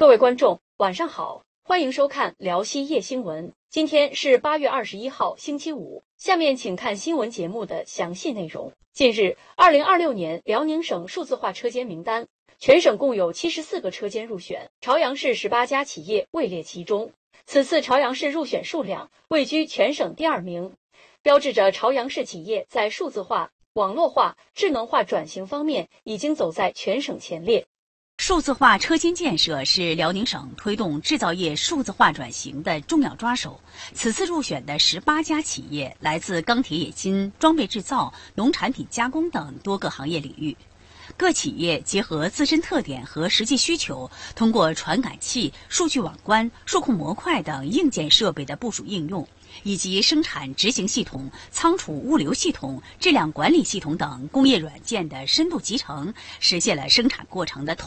各位观众，晚上好，欢迎收看辽西夜新闻。今天是8月21号，星期五。下面请看新闻节目的详细内容。近日，2026年辽宁省数字化车间名单，全省共有74个车间入选，朝阳市18家企业位列其中。此次朝阳市入选数量位居全省第2名，标志着朝阳市企业在数字化、网络化、智能化转型方面已经走在全省前列。 数字化车间建设是辽宁省推动制造业数字化转型的重要抓手。此次入选的18家企业来自钢铁冶金、装备制造、农产品加工等多个行业领域。各企业结合自身特点和实际需求，通过传感器、数据网关、数控模块等硬件设备的部署应用，以及生产执行系统、仓储物流系统、质量管理系统等工业软件的深度集成，实现了生产过程的